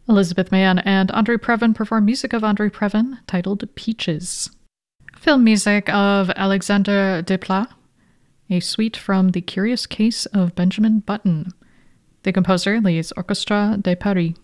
Elizabeth Mann and Andre Previn perform music of Andre Previn titled Peaches. Film music of Alexander Desplat, a suite from The Curious Case of Benjamin Button. The composer, Les Orchestres de Paris.